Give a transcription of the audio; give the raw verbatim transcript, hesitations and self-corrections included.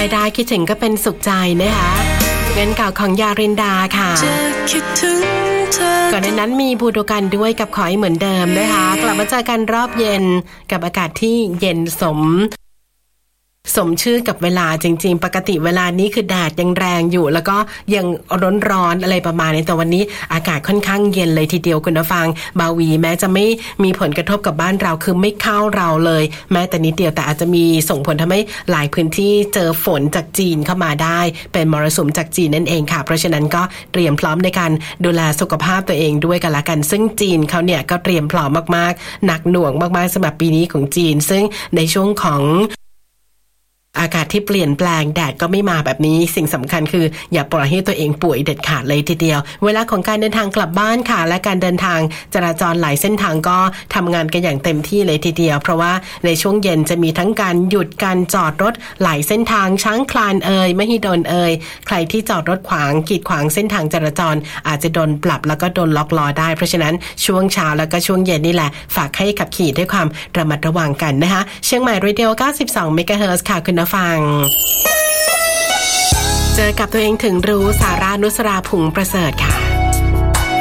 ได้คิดถึงก็เป็นสุขใจนะคะเงินเก่าของยารินดาค่ะก่อนหน้านั้นมีบูโดกันด้วยกับขอให้เหมือนเดิมนะคะกลับมาเจอกันรอบเย็นกับอากาศที่เย็นสมสมชื่อกับเวลาจริงๆปกติเวลานี้คือแดดยังแรงอยู่แล้วก็ยังร้อนๆอะไรประมาณนี้แต่วันนี้อากาศค่อนข้างเย็นเลยทีเดียวคุณผู้ฟังบาวีแม้จะไม่มีผลกระทบกับบ้านเราคือไม่เข้าเราเลยแม้แต่นิดเดียวแต่อาจจะมีส่งผลทำให้หลายพื้นที่เจอฝนจากจีนเข้ามาได้เป็นมรสุมจากจีนนั่นเองค่ะเพราะฉะนั้นก็เตรียมพร้อมในการดูแลสุขภาพตัวเองด้วยกันละกันซึ่งจีนเขาเนี่ยก็เตรียมพร้อมมากๆหนักหน่วงมากๆสำหรับปีนี้ของจีนซึ่งในช่วงของอากาศที่เปลี่ยนแปลงแดดก็ไม่มาแบบนี้สิ่งสำคัญคืออย่าปล่อยให้ตัวเองป่วยเด็ดขาดเลยทีเดียวเวลาของการเดินทางกลับบ้านค่ะและการเดินทางจราจรหลายเส้นทางก็ทำงานกันอย่างเต็มที่เลยทีเดียวเพราะว่าในช่วงเย็นจะมีทั้งการหยุดการจอดรถหลายเส้นทางช้างคลานเอ่ยมหิดลเอ่ยใครที่จอดรถขวางกีดขวางเส้นทางจราจรอาจจะโดนปรับแล้วก็โดนล็อกล้อได้เพราะฉะนั้นช่วงเช้าแล้วก็ช่วงเย็นนี่แหละฝากให้ขับขี่ด้วยความระมัดระวังกันนะคะเชียงใหม่เรดิโอเก้าสิบสองเมกะเฮิรตซ์ค่ะคุณผู้ฟังเจอกับตัวเองถึงรู้สารานุสราผุงประเสริฐค่ะ